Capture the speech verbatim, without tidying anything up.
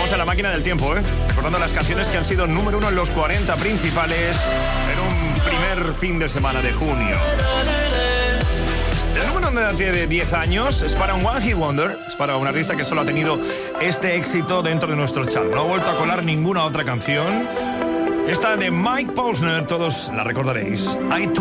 Estamos en la máquina del tiempo, ¿eh? Recordando las canciones que han sido número uno en los cuarenta principales en un primer fin de semana de junio. El número uno de diez años es para un One Hit Wonder, es para un artista que solo ha tenido este éxito dentro de nuestro chart. No ha vuelto a colar ninguna otra canción. Esta de Mike Posner, todos la recordaréis. I